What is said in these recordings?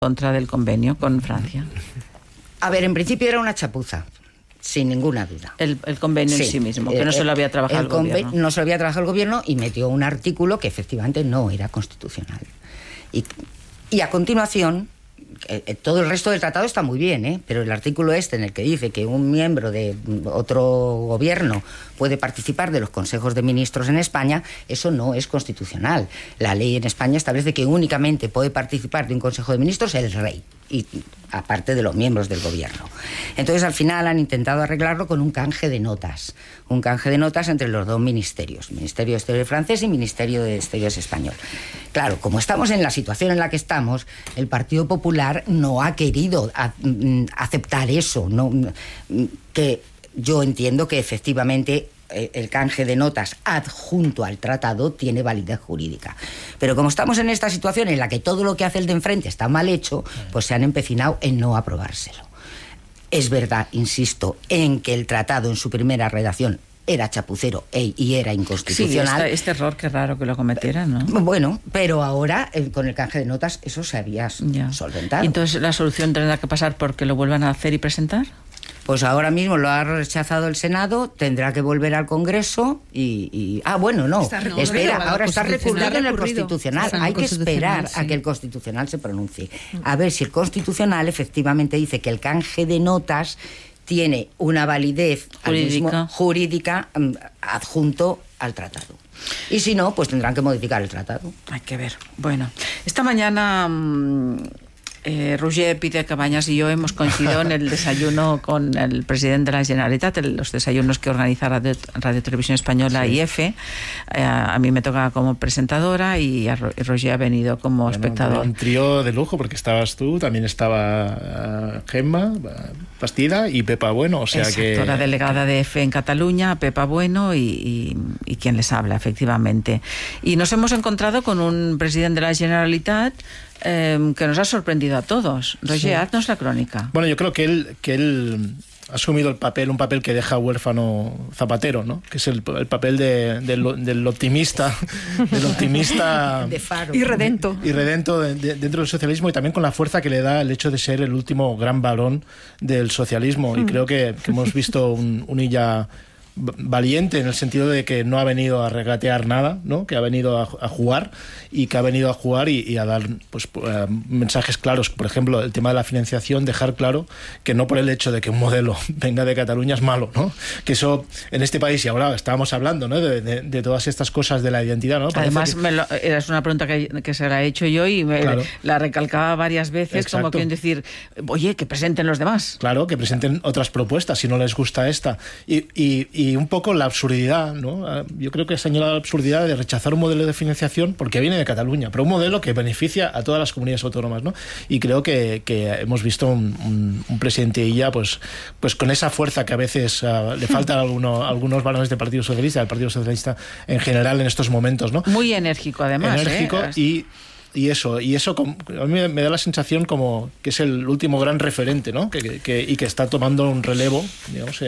contra del convenio con Francia. A ver, en principio era una chapuza, sin ninguna duda. El convenio en sí mismo, que no se lo había trabajado el gobierno. No se lo había trabajado el gobierno y metió un artículo que efectivamente no era constitucional. Y a continuación, todo el resto del tratado está muy bien, pero el artículo en el que dice que un miembro de otro gobierno puede participar de los consejos de ministros en España, eso no es constitucional. La ley en España establece que únicamente puede participar de un consejo de ministros el rey, y aparte de los miembros del gobierno. Entonces, al final han intentado arreglarlo con un canje de notas entre los dos ministerios, Ministerio de Exteriores francés y Ministerio de Exteriores español. Claro, como estamos en la situación en la que estamos, el Partido Popular no ha querido aceptar eso, que yo entiendo que efectivamente el canje de notas adjunto al tratado tiene validez jurídica. Pero como estamos en esta situación en la que todo lo que hace el de enfrente está mal hecho, pues se han empecinado en no aprobárselo. Es verdad, insisto, en que el tratado en su primera redacción era chapucero y era inconstitucional. Sí, este error, qué raro que lo cometieran, ¿no? Bueno, pero ahora con el canje de notas eso se había solventado. ¿Y entonces la solución tendrá que pasar porque lo vuelvan a hacer y presentar? Pues ahora mismo lo ha rechazado el Senado, tendrá que volver al Congreso espera, ahora está recurrido en el Constitucional. Hay que esperar a que el Constitucional se pronuncie. A ver si el Constitucional efectivamente dice que el canje de notas tiene una validez jurídica adjunto al tratado. Y si no, pues tendrán que modificar el tratado. Hay que ver. Bueno, esta mañana Roger Pide Cabañas y yo hemos coincidido en el desayuno con el presidente de la Generalitat, los desayunos que organiza Radio Televisión Española y EFE. A mí me toca como presentadora y Roger ha venido como espectador. Un trío de lujo, porque estabas tú, también estaba Gemma Bastida y Pepa Bueno, o sea. Exacto, que... la delegada de EFE en Cataluña, Pepa Bueno y quien les habla, efectivamente. Y nos hemos encontrado con un presidente de la Generalitat que nos ha sorprendido a todos. Roger, haznos la crónica. Bueno, yo creo que él ha asumido un papel que deja huérfano Zapatero, ¿no? Que es el papel del optimista, de faro. Irredento dentro del socialismo, y también con la fuerza que le da el hecho de ser el último gran varón del socialismo. Y creo que hemos visto un Illa valiente, en el sentido de que no ha venido a regatear nada, ¿no? Que ha venido a jugar, y que ha venido a jugar y a dar mensajes claros. Por ejemplo, el tema de la financiación, dejar claro que no por el hecho de que un modelo venga de Cataluña es malo, ¿no? Que eso en este país, y ahora estábamos hablando, ¿no? de todas estas cosas de la identidad, ¿no? Además, es una pregunta que se la he hecho yo y la recalcaba varias veces. Exacto. Como quieren decir, oye, que presenten los demás. Claro, que presenten otras propuestas si no les gusta esta. Y un poco la absurdidad, ¿no? Yo creo que ha señalado la absurdidad de rechazar un modelo de financiación porque viene de Cataluña, pero un modelo que beneficia a todas las comunidades autónomas, ¿no? Y creo que hemos visto un presidente Illa pues con esa fuerza que a veces le falta a algunos varones del Partido Socialista en general en estos momentos, ¿no? Muy enérgico, además. Enérgico, y eso a mí me da la sensación como que es el último gran referente, ¿no? Y que está tomando un relevo, digamos,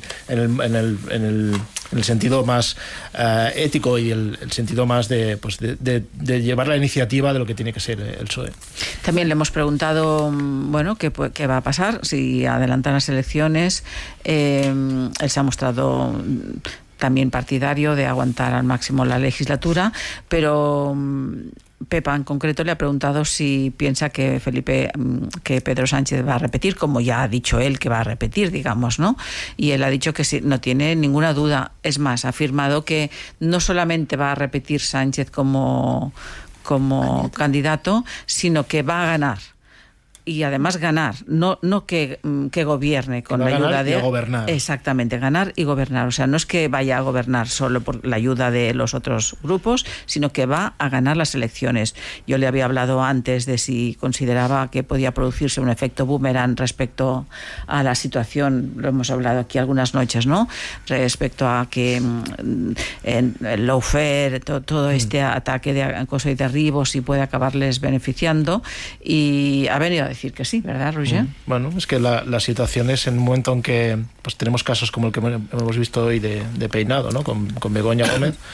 en el sentido más ético y el sentido más de llevar la iniciativa de lo que tiene que ser el PSOE. También le hemos preguntado, bueno, qué va a pasar si adelantan las elecciones. Él se ha mostrado también partidario de aguantar al máximo la legislatura, pero Pepa en concreto le ha preguntado si piensa que Pedro Sánchez va a repetir, como ya ha dicho él que va a repetir, digamos, ¿no? Y él ha dicho que sí, no tiene ninguna duda. Es más, ha afirmado que no solamente va a repetir Sánchez como candidato, sino que va a ganar. Y además ganar, no que gobierne con la ayuda de... gobernar. Exactamente, ganar y gobernar. O sea, no es que vaya a gobernar solo por la ayuda de los otros grupos, sino que va a ganar las elecciones. Yo le había hablado antes de si consideraba que podía producirse un efecto boomerang respecto a la situación, lo hemos hablado aquí algunas noches, ¿no? Respecto a que en el lawfare, todo este ataque de acoso y derribo, si puede acabarles beneficiando, y ha venido a decir que sí, ¿verdad, Roger? Bueno, es que la situación es en un momento en que pues tenemos casos como el que hemos visto hoy de Peinado, ¿no? Con Begoña Gómez,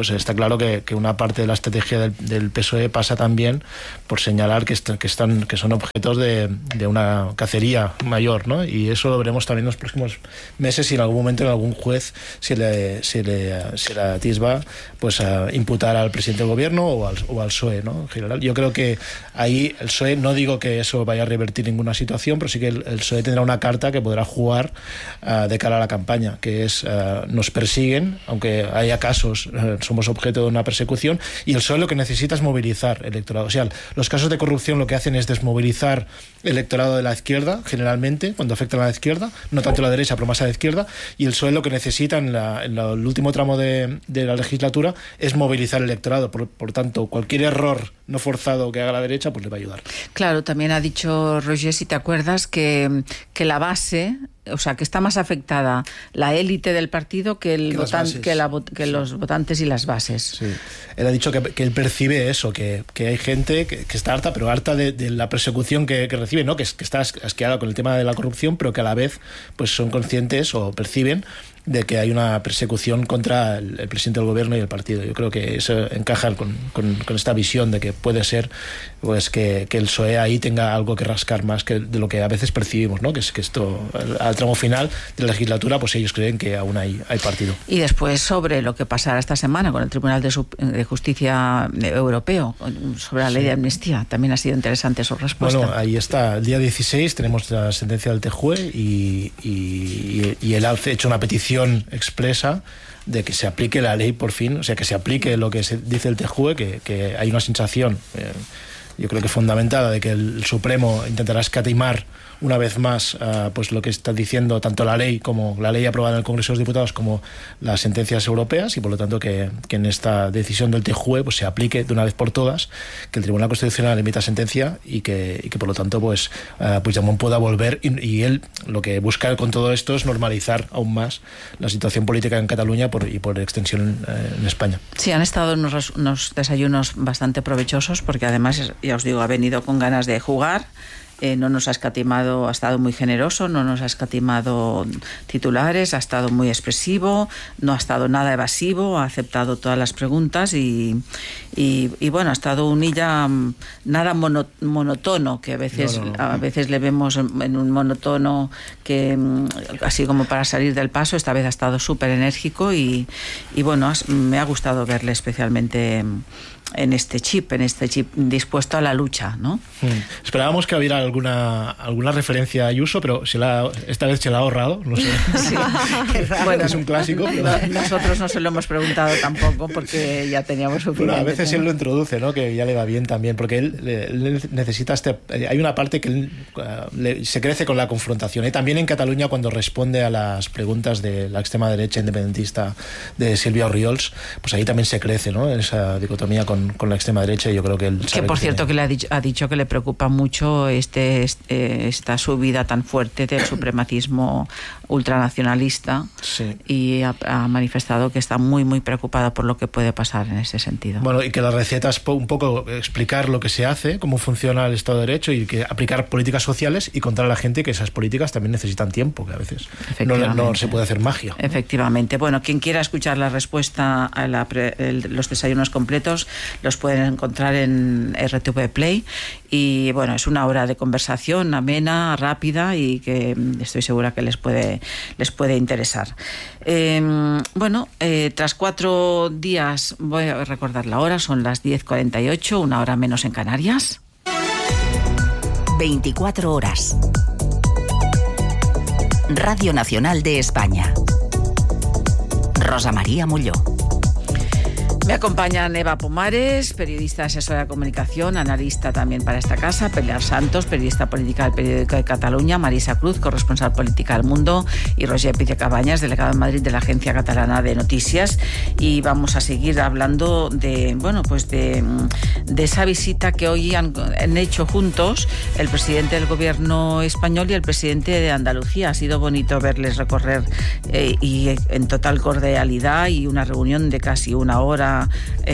pues está claro que una parte de la estrategia del PSOE pasa también por señalar que son objetos de una cacería mayor, ¿no? Y eso lo veremos también en los próximos meses, si en algún momento en algún juez se le atisba pues a imputar al presidente del gobierno o al PSOE, ¿no? En general, yo creo que ahí el PSOE, no digo que eso vaya a revertir ninguna situación, pero sí que el PSOE tendrá una carta que podrá jugar de cara a la campaña, que es nos persiguen, aunque haya casos, somos objeto de una persecución, y el PSOE lo que necesita es movilizar electorado. O sea, los casos de corrupción lo que hacen es desmovilizar el electorado de la izquierda, generalmente, cuando afectan a la izquierda, no tanto a la derecha, pero más a la izquierda, y el PSOE lo que necesita en el último tramo de la legislatura es movilizar el electorado. Por tanto, cualquier error no forzado que haga la derecha, pues le va a ayudar. Claro, también ha dicho Roger, si te acuerdas, que la base, o sea, que está más afectada la élite del partido que los votantes y las bases. Sí. Él ha dicho que él percibe eso, que hay gente que está harta, pero harta de la persecución que recibe, ¿no? Que está asqueada con el tema de la corrupción, pero que a la vez pues son conscientes o perciben de que hay una persecución contra el presidente del gobierno y el partido. Yo creo que eso encaja con esta visión de que puede ser pues que el PSOE ahí tenga algo que rascar más que de lo que a veces percibimos, ¿no? Que es que esto, al tramo final de la legislatura, pues ellos creen que aún hay partido. Y después, sobre lo que pasará esta semana con el Tribunal de Justicia Europeo, sobre la ley de amnistía, también ha sido interesante su respuesta. Bueno, ahí está. El día 16 tenemos la sentencia del TJUE y él ha hecho una petición expresa de que se aplique la ley por fin, o sea, que se aplique lo que se dice el TJUE, que hay una sensación, yo creo que fundamentada, de que el Supremo intentará escatimar una vez más pues lo que está diciendo tanto la ley como la ley aprobada en el Congreso de los Diputados como las sentencias europeas, y por lo tanto que en esta decisión del TJUE pues se aplique de una vez por todas, que el Tribunal Constitucional emita sentencia y que por lo tanto pues Puigdemont pueda volver, y él lo que busca con todo esto es normalizar aún más la situación política en Cataluña y por extensión en España. Sí, han estado unos desayunos bastante provechosos, porque además, ya os digo, ha venido con ganas de jugar. No nos ha escatimado, ha estado muy generoso, no nos ha escatimado titulares, ha estado muy expresivo, no ha estado nada evasivo, ha aceptado todas las preguntas y bueno, ha estado un illa nada monótono, que a veces le vemos en un monótono que así como para salir del paso. Esta vez ha estado súper enérgico y bueno, me ha gustado verle especialmente en este chip dispuesto a la lucha, ¿no? Esperábamos que hubiera alguna referencia a Ayuso, pero esta vez se la ha ahorrado, no sé. Sí. Bueno, es un clásico. Pero... Nosotros no se lo hemos preguntado tampoco, porque ya teníamos suficiente. Bueno, a veces él lo introduce, ¿no? Que ya le va bien también, porque él necesita hay una parte que él se crece con la confrontación. También en Cataluña, cuando responde a las preguntas de la extrema derecha independentista de Sílvia Orriols, pues ahí también se crece, ¿no? En esa dicotomía con la extrema derecha. Y yo creo que él sabe por cierto, que le ha dicho que le preocupa mucho esta subida tan fuerte del supremacismo ultranacionalista. Sí. Y ha manifestado que está muy, muy preocupada por lo que puede pasar en ese sentido. Bueno, y que la receta es un poco explicar lo que se hace, cómo funciona el Estado de Derecho, y que aplicar políticas sociales y contar a la gente que esas políticas también necesitan tiempo, que a veces no se puede hacer magia, ¿no? Efectivamente. Bueno, quien quiera escuchar la respuesta a los desayunos completos los pueden encontrar en RTV Play, y bueno, es una hora de conversación amena, rápida, y que estoy segura que les puede interesar. Tras 4 días, voy a recordar la hora, son las 10:48, una hora menos en Canarias. 24 horas. Radio Nacional de España. Rosa María Molló. Me acompañan Eva Pomares, periodista, asesora de comunicación, analista también para esta casa; Pilar Santos, periodista política del Periódico de Cataluña; Marisa Cruz, corresponsal política del Mundo; y Roger Pérez Cabañas, delegado en Madrid de la Agencia Catalana de Noticias. Y vamos a seguir hablando de esa visita que hoy han hecho juntos el presidente del gobierno español y el presidente de Andalucía. Ha sido bonito verles recorrer y en total cordialidad, y una reunión de casi una hora está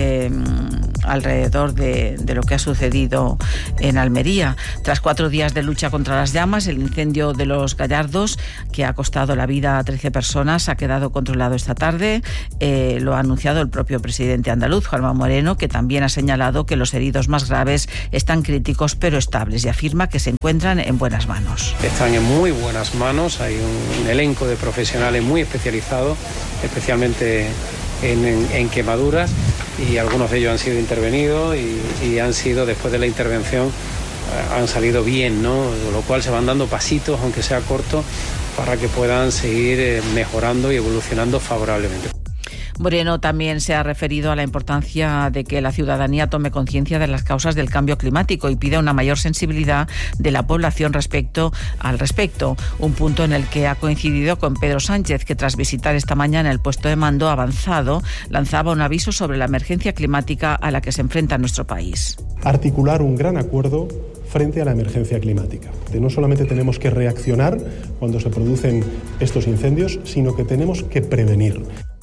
alrededor de lo que ha sucedido en Almería. Tras 4 días de lucha contra las llamas, el incendio de Los Gallardos, que ha costado la vida a 13 personas, ha quedado controlado esta tarde. Lo ha anunciado el propio presidente andaluz, Juanma Moreno, que también ha señalado que los heridos más graves están críticos pero estables, y afirma que se encuentran en buenas manos. Están en muy buenas manos, hay un elenco de profesionales muy especializados, especialmente en quemaduras, y algunos de ellos han sido intervenidos y han sido, después de la intervención, han salido bien, ¿no? Lo cual se van dando pasitos, aunque sea corto, para que puedan seguir mejorando y evolucionando favorablemente. Moreno también se ha referido a la importancia de que la ciudadanía tome conciencia de las causas del cambio climático y pide una mayor sensibilidad de la población al respecto, un punto en el que ha coincidido con Pedro Sánchez, que tras visitar esta mañana el puesto de mando avanzado, lanzaba un aviso sobre la emergencia climática a la que se enfrenta nuestro país. Articular un gran acuerdo frente a la emergencia climática. Que no solamente tenemos que reaccionar cuando se producen estos incendios, sino que tenemos que prevenir.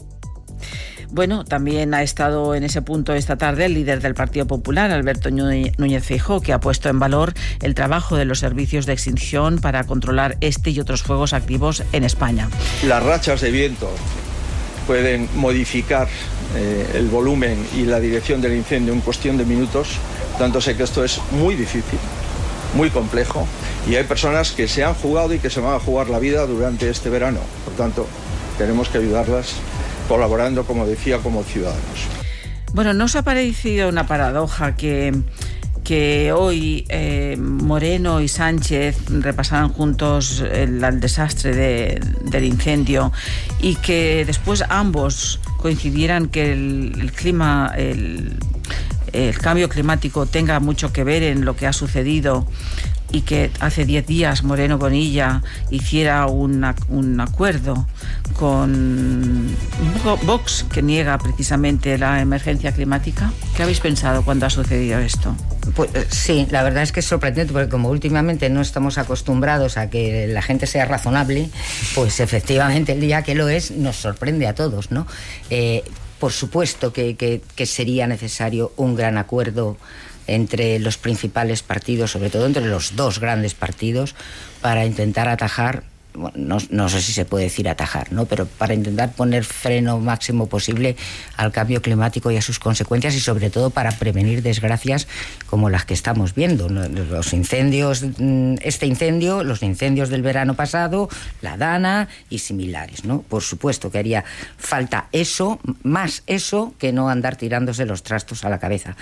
Bueno, también ha estado en ese punto esta tarde el líder del Partido Popular, Alberto Núñez Feijóo, que ha puesto en valor el trabajo de los servicios de extinción para controlar este y otros fuegos activos en España. Las rachas de viento pueden modificar el volumen y la dirección del incendio en cuestión de minutos, tanto sé que esto es muy difícil, muy complejo, y hay personas que se han jugado y que se van a jugar la vida durante este verano. Por tanto, tenemos que ayudarlas colaborando, como decía, como ciudadanos. Bueno, ¿no os ha parecido una paradoja que hoy Moreno y Sánchez repasaran juntos el desastre del incendio y que después ambos coincidieran que el clima, el cambio climático tenga mucho que ver en lo que ha sucedido, y que hace 10 días Moreno Bonilla hiciera un acuerdo con Vox, que niega precisamente la emergencia climática? ¿Qué habéis pensado cuando ha sucedido esto? Pues sí, la verdad es que es sorprendente, porque como últimamente no estamos acostumbrados a que la gente sea razonable, pues efectivamente el día que lo es nos sorprende a todos, ¿no? Por supuesto que sería necesario un gran acuerdo entre los principales partidos, sobre todo entre los 2 grandes partidos, para intentar atajar, bueno, no sé si se puede decir atajar, ¿no? Pero para intentar poner freno máximo posible al cambio climático y a sus consecuencias, y sobre todo para prevenir desgracias como las que estamos viendo, ¿no? Los incendios, este incendio, los incendios del verano pasado, la Dana y similares, ¿no? Por supuesto que haría falta eso, más eso, que no andar tirándose los trastos a la cabeza.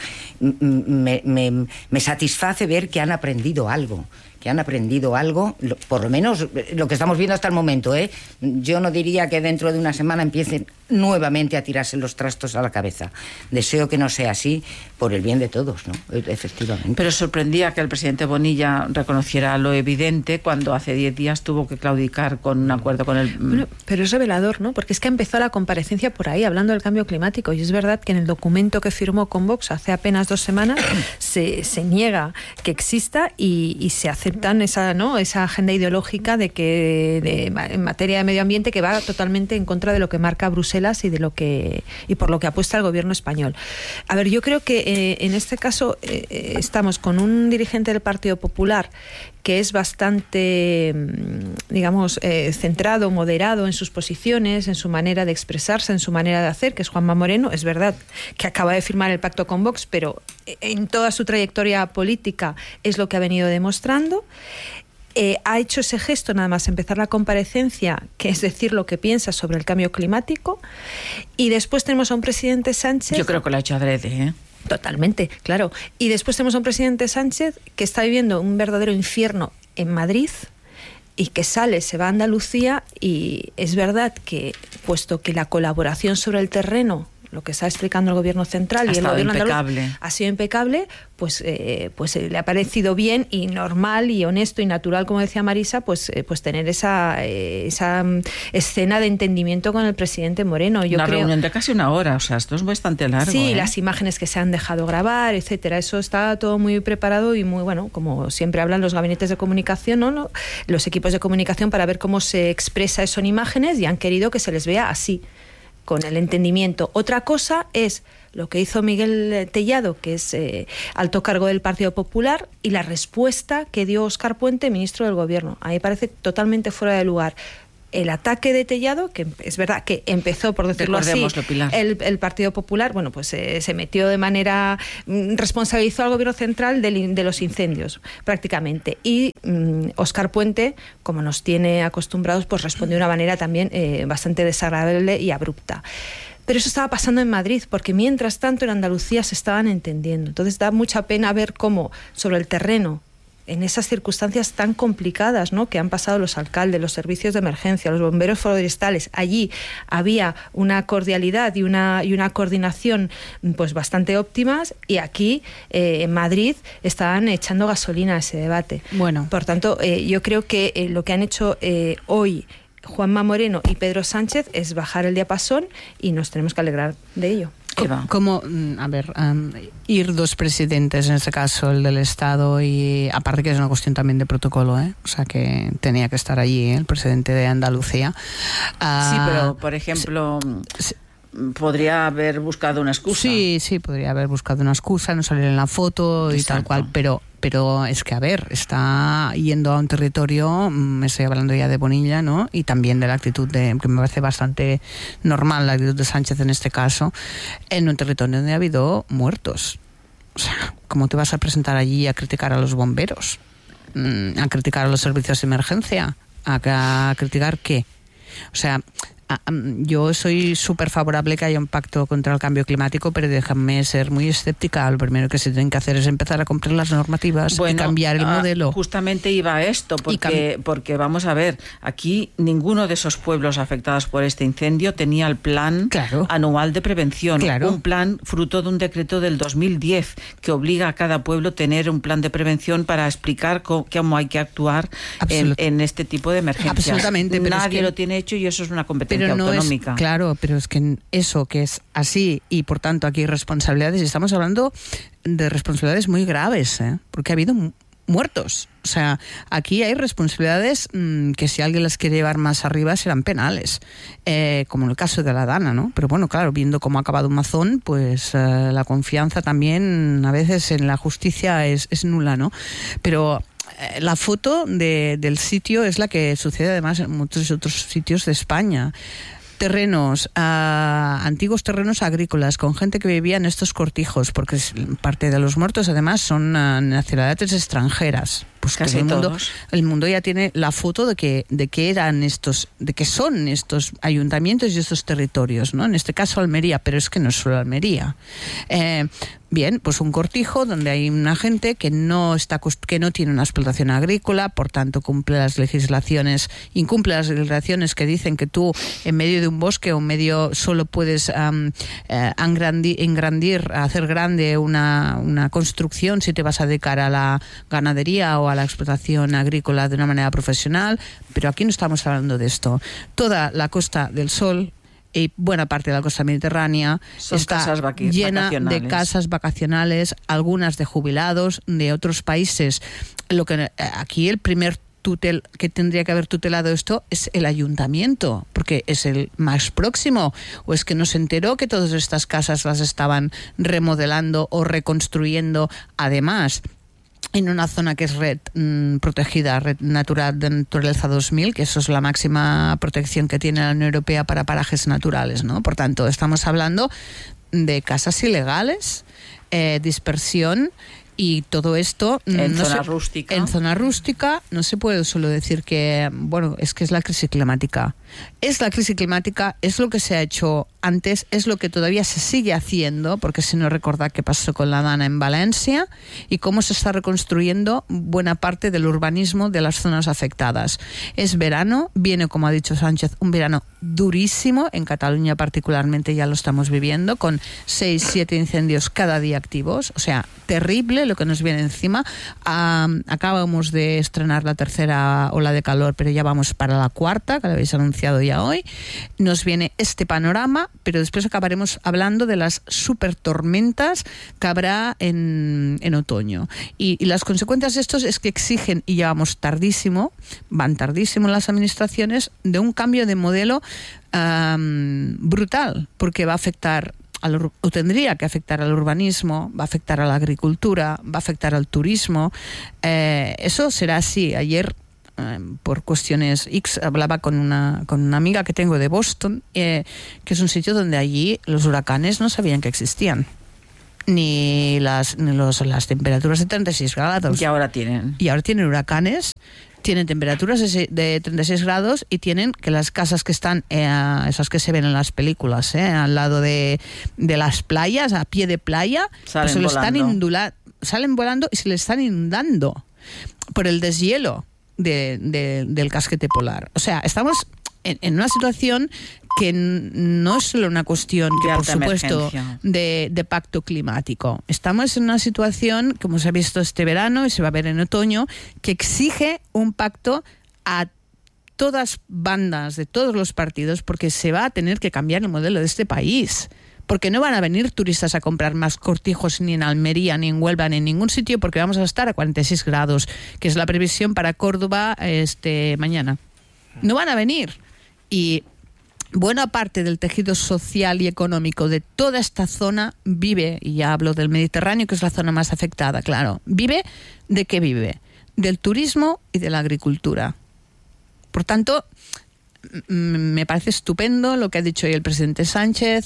Me satisface ver que han aprendido algo, por lo menos lo que estamos viendo hasta el momento, ¿eh? Yo no diría que dentro de una semana empiecen nuevamente a tirarse los trastos a la cabeza. Deseo que no sea así, por el bien de todos, ¿no? Efectivamente. Pero sorprendía que el presidente Bonilla reconociera lo evidente cuando hace 10 días tuvo que claudicar con un acuerdo con el... Bueno, pero es revelador, ¿no? Porque es que empezó la comparecencia por ahí, hablando del cambio climático, y es verdad que en el documento que firmó con Vox hace apenas 2 semanas se niega que exista y se aceptan esa agenda ideológica en materia de medio ambiente, que va totalmente en contra de lo que marca Bruselas y por lo que apuesta el gobierno español. A ver, yo creo que en este caso estamos con un dirigente del Partido Popular que es bastante, digamos, centrado, moderado en sus posiciones, en su manera de expresarse, en su manera de hacer, que es Juanma Moreno. Es verdad que acaba de firmar el pacto con Vox, pero en toda su trayectoria política es lo que ha venido demostrando. Ha hecho ese gesto nada más empezar la comparecencia, que es decir lo que piensa sobre el cambio climático, y después tenemos a un presidente Sánchez... Yo creo que lo ha hecho adrede, ¿eh? Totalmente, claro. Y después tenemos a un presidente Sánchez que está viviendo un verdadero infierno en Madrid y que se va a Andalucía, y es verdad que, puesto que la colaboración sobre el terreno, lo que está explicando el gobierno central y el gobierno andaluz ha sido impecable, pues le ha parecido bien y normal y honesto y natural, como decía Marisa, pues tener esa escena de entendimiento con el presidente Moreno. Una reunión de casi 1 hora, o sea, esto es bastante largo. Sí, las imágenes que se han dejado grabar, etcétera, eso está todo muy preparado y muy bueno, como siempre hablan los gabinetes de comunicación, ¿no? Los equipos de comunicación, para ver cómo se expresa eso en imágenes, y han querido que se les vea así. con el entendimiento. Otra cosa es lo que hizo Miguel Tellado, que es alto cargo del Partido Popular, y la respuesta que dio Óscar Puente, ministro del Gobierno. A mí me parece totalmente fuera de lugar. El ataque de Tellado, que es verdad que empezó, por decirlo así, el Partido Popular, bueno, pues se metió de manera, responsabilizó al Gobierno Central de los incendios, prácticamente. Y Óscar Puente, como nos tiene acostumbrados, pues respondió de una manera también bastante desagradable y abrupta. Pero eso estaba pasando en Madrid, porque mientras tanto en Andalucía se estaban entendiendo. Entonces da mucha pena ver cómo sobre el terreno, en esas circunstancias tan complicadas, ¿no?, que han pasado los alcaldes, los servicios de emergencia, los bomberos forestales, allí había una cordialidad y una coordinación pues bastante óptimas, y aquí en Madrid estaban echando gasolina a ese debate. Bueno. Por tanto, yo creo que lo que han hecho hoy Juanma Moreno y Pedro Sánchez es bajar el diapasón, y nos tenemos que alegrar de ello. Como, a ver, ir dos presidentes, en este caso el del Estado, y aparte que es una cuestión también de protocolo, o sea que tenía que estar allí el presidente de Andalucía. Sí, pero por ejemplo... podría haber buscado una excusa. Sí, podría haber buscado una excusa, no salir en la foto. Exacto. Y tal cual, pero es que, a ver, está yendo a un territorio, me estoy hablando ya de Bonilla, ¿no? Y también de la actitud que me parece bastante normal, la actitud de Sánchez en este caso, en un territorio donde ha habido muertos. O sea, ¿cómo te vas a presentar allí a criticar a los bomberos? ¿A criticar a los servicios de emergencia? ¿A criticar qué? O sea... yo soy súper favorable que haya un pacto contra el cambio climático, pero déjame ser muy escéptica. Lo primero que se tiene que hacer es empezar a cumplir las normativas y cambiar el modelo. Justamente iba a esto, porque vamos a ver, aquí ninguno de esos pueblos afectados por este incendio tenía el plan anual de prevención. Un plan fruto de un decreto del 2010 que obliga a cada pueblo a tener un plan de prevención para explicar cómo hay que actuar en este tipo de emergencias. Absolutamente. Pero nadie lo tiene hecho, y eso es una competencia autonómica. Claro, pero es que eso que es así, y por tanto aquí hay responsabilidades, y estamos hablando de responsabilidades muy graves, porque ha habido muertos. O sea, aquí hay responsabilidades que si alguien las quiere llevar más arriba serán penales, como en el caso de la Dana, ¿no? Pero bueno, claro, viendo cómo ha acabado Mazón, pues la confianza también a veces en la justicia es nula, ¿no? Pero la foto del sitio es la que sucede además en muchos otros sitios de España. Terrenos, antiguos terrenos agrícolas, con gente que vivía en estos cortijos, porque parte de los muertos además son nacionalidades extranjeras. Pues casi el mundo ya tiene la foto de que son estos ayuntamientos y estos territorios, ¿no? En este caso Almería, pero es que no es solo Almería. Bien, pues un cortijo donde hay una gente que no tiene una explotación agrícola, por tanto incumple las legislaciones que dicen que tú en medio de un bosque o en medio solo puedes engrandir, hacer grande una construcción si te vas a dedicar a la ganadería o a la explotación agrícola de una manera profesional, pero aquí no estamos hablando de esto. Toda la Costa del Sol y buena parte de la costa mediterránea está llena de casas vacacionales, algunas de jubilados de otros países. Lo que aquí el primer que tendría que haber tutelado esto es el ayuntamiento, porque es el más próximo. ¿O es que no se enteró que todas estas casas las estaban remodelando o reconstruyendo? Además, en una zona que es red protegida, red natural de naturaleza 2000, que eso es la máxima protección que tiene la Unión Europea para parajes naturales, ¿no? Por tanto, estamos hablando de casas ilegales, dispersión, y todo esto en zona rústica no se puede solo decir que, bueno, es que es la crisis climática. Es la crisis climática, es lo que se ha hecho antes, es lo que todavía se sigue haciendo, porque si no recordad qué pasó con la Dana en Valencia y cómo se está reconstruyendo buena parte del urbanismo de las zonas afectadas. Es verano, viene, como ha dicho Sánchez, un verano durísimo, en Cataluña particularmente ya lo estamos viviendo, con 6-7 incendios cada día activos, o sea, terrible terrible lo que nos viene encima. Acabamos de estrenar la tercera ola de calor, pero ya vamos para la cuarta, que lo habéis anunciado ya hoy. Nos viene este panorama, pero después acabaremos hablando de las super tormentas que habrá en otoño. Y las consecuencias de esto es que exigen, y ya vamos tardísimo, van tardísimo las administraciones, de un cambio de modelo brutal, porque va a afectar o tendría que afectar al urbanismo, va a afectar a la agricultura, va a afectar al turismo. Eso será así. Ayer, por cuestiones X, hablaba con una amiga que tengo de Boston, que es un sitio donde allí los huracanes no sabían que existían. Ni las temperaturas de 36 grados. Y ahora tienen huracanes. Tienen temperaturas de 36 grados y tienen que las casas que están, esas que se ven en las películas, al lado de las playas, a pie de playa, salen volando y se les están inundando por el deshielo del casquete polar. O sea, estamos en una situación que no es solo una cuestión que, por supuesto, de pacto climático. Estamos en una situación, como se ha visto este verano y se va a ver en otoño, que exige un pacto a todas bandas, de todos los partidos, porque se va a tener que cambiar el modelo de este país. Porque no van a venir turistas a comprar más cortijos ni en Almería, ni en Huelva, ni en ningún sitio, porque vamos a estar a 46 grados, que es la previsión para Córdoba mañana. No van a venir. Y buena parte del tejido social y económico de toda esta zona vive, y ya hablo del Mediterráneo, que es la zona más afectada, claro. ¿De qué vive? Del turismo y de la agricultura. Por tanto, me parece estupendo lo que ha dicho hoy el presidente Sánchez,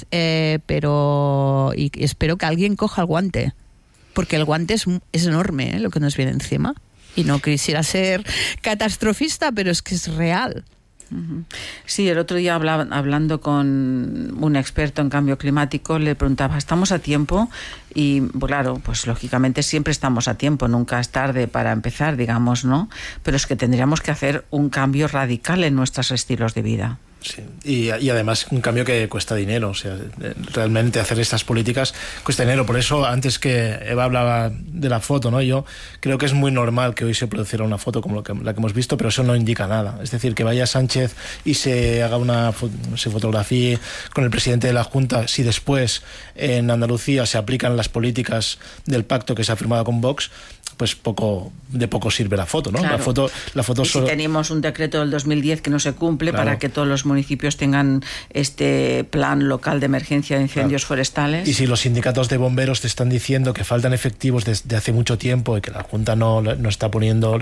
pero espero que alguien coja el guante, porque el guante es enorme, lo que nos viene encima. Y no quisiera ser catastrofista, pero es que es real. Sí, el otro día hablando con un experto en cambio climático, le preguntaba, ¿estamos a tiempo? Y claro, pues lógicamente siempre estamos a tiempo, nunca es tarde para empezar, digamos, ¿no? Pero es que tendríamos que hacer un cambio radical en nuestros estilos de vida. Sí, y además un cambio que cuesta dinero, o sea, realmente hacer estas políticas cuesta dinero. Por eso, antes que Eva hablaba de la foto, ¿no? Yo creo que es muy normal que hoy se produciera una foto como la que hemos visto, pero eso no indica nada. Es decir, que vaya Sánchez y se haga se fotografíe con el presidente de la Junta, si después en Andalucía se aplican las políticas del pacto que se ha firmado con Vox, pues poco sirve la foto, ¿no? Claro. La foto y si tenemos un decreto del 2010 que no se cumple, claro, para que todos los municipios tengan este plan local de emergencia de incendios, claro, forestales. Y si los sindicatos de bomberos te están diciendo que faltan efectivos desde hace mucho tiempo y que la Junta no está poniendo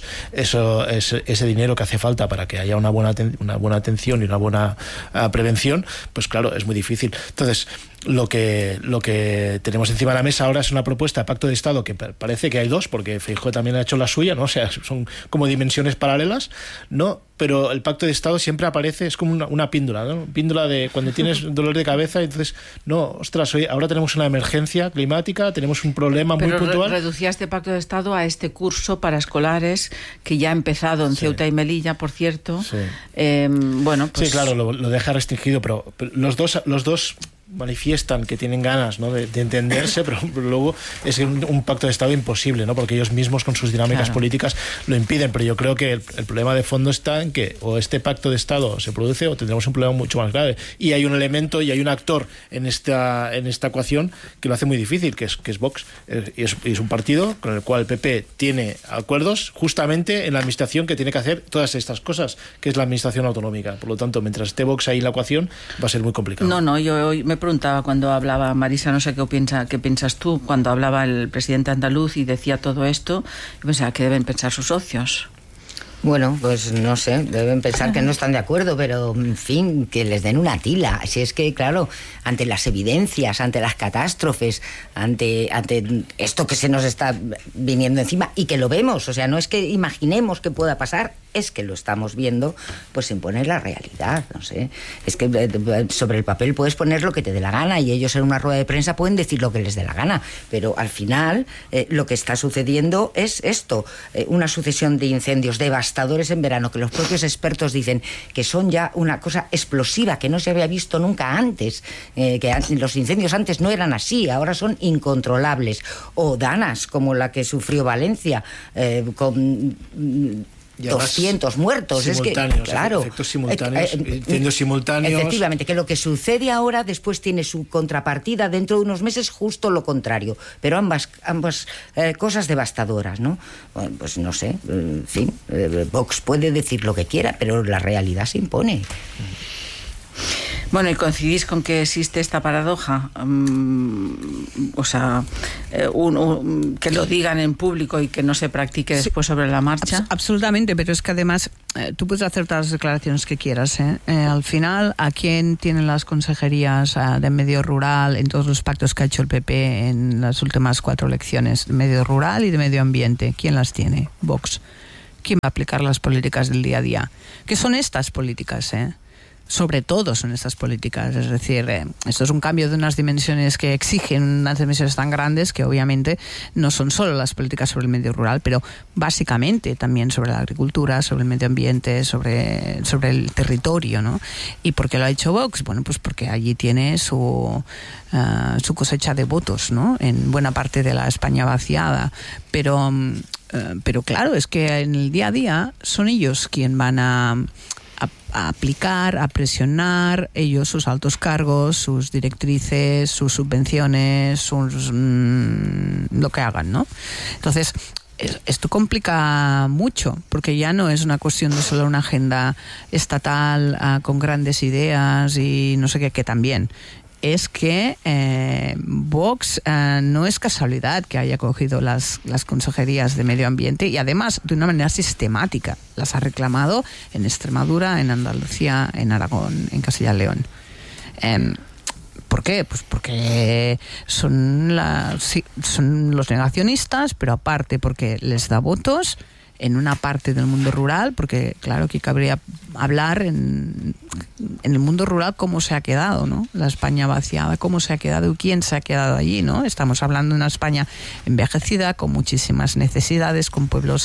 ese dinero que hace falta para que haya una buena atención y una buena prevención, pues claro, es muy difícil. Entonces, lo que tenemos encima de la mesa ahora es una propuesta de pacto de Estado que parece que hay dos, porque Feijóo también ha hecho la suya, ¿no? O sea, son como dimensiones paralelas, ¿no? Pero el pacto de Estado siempre aparece, es como una píldora, ¿no? Píldora de cuando tienes dolor de cabeza, entonces, no, ostras, ahora tenemos una emergencia climática, tenemos un problema muy puntual. Reducía este pacto de Estado a este curso para escolares que ya ha empezado en Ceuta y Melilla, por cierto. Sí, bueno, pues... sí, claro, lo deja restringido, pero los dos manifiestan que tienen ganas, ¿no?, de entenderse, pero luego es un pacto de Estado imposible, ¿no?, porque ellos mismos con sus dinámicas, claro, políticas lo impiden. Pero yo creo que el problema de fondo está en que o este pacto de Estado se produce o tendremos un problema mucho más grave. Y hay un elemento y hay un actor en esta ecuación que lo hace muy difícil, que es Vox. Y es un partido con el cual el PP tiene acuerdos justamente en la administración que tiene que hacer todas estas cosas, que es la administración autonómica. Por lo tanto, mientras esté Vox ahí en la ecuación, va a ser muy complicado. No, yo hoy me preguntaba cuando hablaba Marisa, no sé qué piensas tú, cuando hablaba el presidente andaluz y decía todo esto, yo pensaba que deben pensar sus socios. Bueno, pues no sé, deben pensar que no están de acuerdo, pero en fin, que les den una tila. Si es que, claro, ante las evidencias, ante las catástrofes, ante esto que se nos está viniendo encima y que lo vemos, o sea, no es que imaginemos que pueda pasar, es que lo estamos viendo, pues se impone la realidad, no sé. Es que sobre el papel puedes poner lo que te dé la gana y ellos en una rueda de prensa pueden decir lo que les dé la gana, pero al final lo que está sucediendo es esto, una sucesión de incendios devastadores en verano, que los propios expertos dicen que son ya una cosa explosiva, que no se había visto nunca antes, que los incendios antes no eran así, ahora son incontrolables, o danas como la que sufrió Valencia, con 200 muertos. Simultáneos, es que, claro, efectos simultáneos, incendios simultáneos. Efectivamente, que lo que sucede ahora después tiene su contrapartida dentro de unos meses, justo lo contrario. Pero ambas cosas devastadoras, ¿no? Bueno, pues no sé, en fin, Vox puede decir lo que quiera, pero la realidad se impone. Bueno, ¿y coincidís con que existe esta paradoja? O sea, que lo digan en público y que no se practique después sobre la marcha. Absolutamente, pero es que además tú puedes hacer todas las declaraciones que quieras. Al final, ¿a quién tienen las consejerías de medio rural en todos los pactos que ha hecho el PP en las últimas 4 elecciones? De medio rural y de medio ambiente. ¿Quién las tiene? Vox. ¿Quién va a aplicar las políticas del día a día? ¿Qué son estas políticas, Sobre todo son estas políticas, es decir, esto es un cambio de unas dimensiones que exigen unas dimensiones tan grandes que obviamente no son solo las políticas sobre el medio rural, pero básicamente también sobre la agricultura, sobre el medio ambiente, sobre el territorio, ¿no? ¿Y por qué lo ha hecho Vox? Bueno, pues porque allí tiene su cosecha de votos, ¿no? En buena parte de la España vaciada, pero claro, es que en el día a día son ellos quien van a aplicar, a presionar, ellos, sus altos cargos, sus directrices, sus subvenciones, lo que hagan, ¿no? Entonces, esto complica mucho, porque ya no es una cuestión de solo una agenda estatal con grandes ideas y no sé qué, que también. Es que Vox no es casualidad que haya cogido las consejerías de medio ambiente y además de una manera sistemática. Las ha reclamado en Extremadura, en Andalucía, en Aragón, en Castilla y León. ¿Por qué? Pues porque son los negacionistas, pero aparte porque les da votos en una parte del mundo rural, porque claro que cabría hablar en el mundo rural cómo se ha quedado, ¿no? La España vaciada, cómo se ha quedado y quién se ha quedado allí, ¿no? Estamos hablando de una España envejecida, con muchísimas necesidades, con pueblos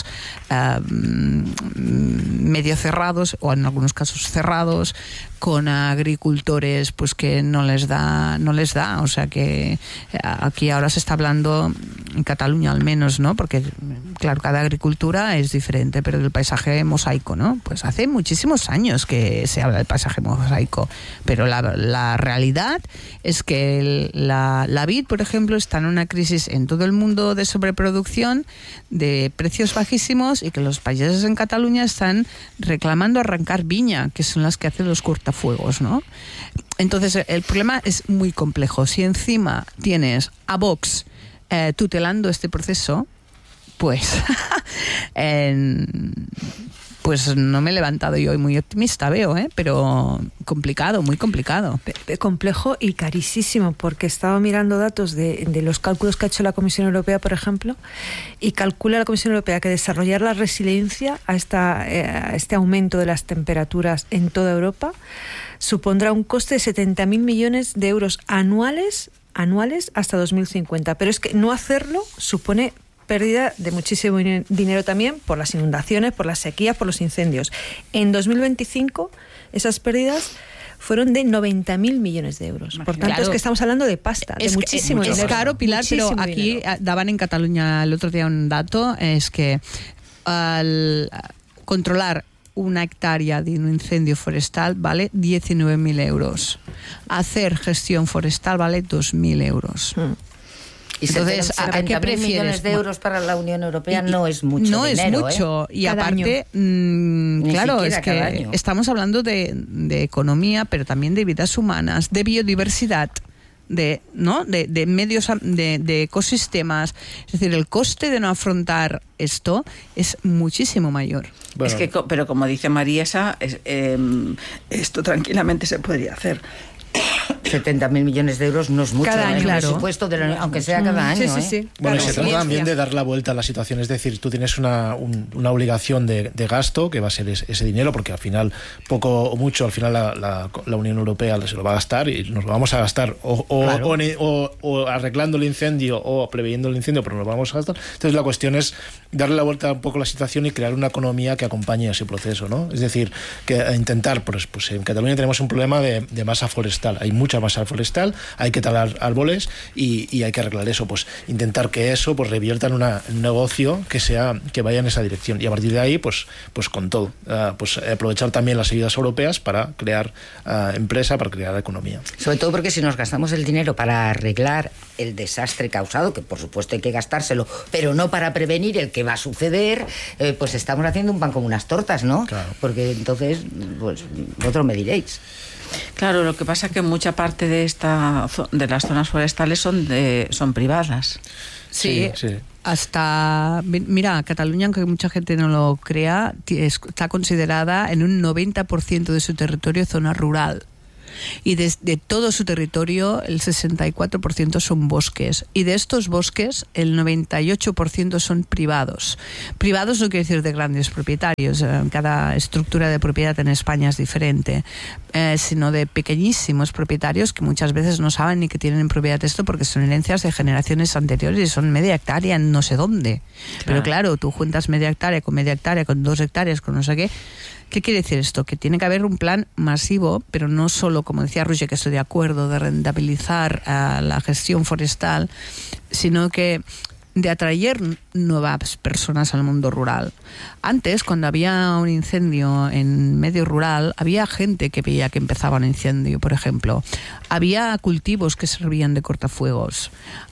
medio cerrados o en algunos casos cerrados, con agricultores pues que no les da, o sea que aquí ahora se está hablando en Cataluña al menos, ¿no? Porque claro, cada agricultura es diferente, pero del paisaje mosaico, ¿no? Pues hace muchísimos años que se habla del paisaje mosaico, pero la realidad es que la vid, por ejemplo, está en una crisis en todo el mundo de sobreproducción, de precios bajísimos, y que los países en Cataluña están reclamando arrancar viña, que son las que hacen los cortafuegos, ¿no? Entonces el problema es muy complejo. Si encima tienes a Vox tutelando este proceso, pues pues no me he levantado yo hoy muy optimista, veo, pero complicado, muy complicado. Complejo y carísimo, porque estaba mirando datos de los cálculos que ha hecho la Comisión Europea, por ejemplo, y calcula la Comisión Europea que desarrollar la resiliencia a este aumento de las temperaturas en toda Europa supondrá un coste de 70.000 millones de euros anuales hasta 2050. Pero es que no hacerlo supone pérdida de muchísimo dinero también por las inundaciones, por las sequías, por los incendios. En 2025 esas pérdidas fueron de 90.000 millones de euros. Por tanto, es que estamos hablando de pasta, de muchísimo dinero. Es caro, Pilar, muchísimo pero aquí dinero. Daban en Cataluña el otro día un dato, es que al controlar una hectárea de un incendio forestal vale 19.000 euros. Hacer gestión forestal vale 2.000 euros. Y entonces, ¿a qué prefieres? Millones de euros para la Unión Europea no es mucho no dinero. No es mucho. Y cada aparte, claro, es que estamos hablando de economía, pero también de vidas humanas, de biodiversidad, de medios, de ecosistemas. Es decir, el coste de no afrontar esto es muchísimo mayor. Bueno. Es que, pero como dice Mariesa, esto tranquilamente se podría hacer. 70.000 millones de euros no es mucho cada año, en el claro. presupuesto, aunque sea cada año. Sí. Bueno, Claro, y se trata también de dar la vuelta a la situación, es decir, tú tienes una obligación de gasto, que va a ser ese dinero, porque al final, poco o mucho, al final la Unión Europea se lo va a gastar y nos lo vamos a gastar o arreglando el incendio o preveyendo el incendio, pero nos lo vamos a gastar. Entonces la cuestión es darle la vuelta un poco a la situación y crear una economía que acompañe ese proceso, ¿no? Es decir, que intentar, pues en Cataluña tenemos un problema de masa forestal, hay mucha masa forestal, hay que talar árboles y hay que arreglar eso, pues intentar que eso pues revierta en un negocio que vaya en esa dirección, y a partir de ahí pues con todo, pues aprovechar también las ayudas europeas para crear empresa, para crear economía. Sobre todo porque si nos gastamos el dinero para arreglar el desastre causado, que por supuesto hay que gastárselo, pero no para prevenir el que va a suceder, pues estamos haciendo un pan como unas tortas, ¿no? Claro. Porque entonces, pues vosotros me diréis. Claro, lo que pasa es que mucha parte de las zonas forestales son privadas. Sí. Sí. Hasta, mira, Cataluña, aunque mucha gente no lo crea, está considerada en un 90% de su territorio zona rural. Y de todo su territorio el 64% son bosques, y de estos bosques el 98% son privados. Privados no quiere decir de grandes propietarios, cada estructura de propiedad en España es diferente, sino de pequeñísimos propietarios que muchas veces no saben ni que tienen en propiedad esto, porque son herencias de generaciones anteriores y son media hectárea en no sé dónde. Claro. Pero claro, tú juntas media hectárea, con 2 hectáreas, con no sé qué. ¿Qué quiere decir esto? Que tiene que haber un plan masivo, pero no solo, como decía Roger, que estoy de acuerdo, de rentabilizar la gestión forestal, sino que de atraer nuevas personas al mundo rural. Antes, cuando había un incendio en medio rural, había gente que veía que empezaba un incendio, por ejemplo. Había cultivos que servían de cortafuegos.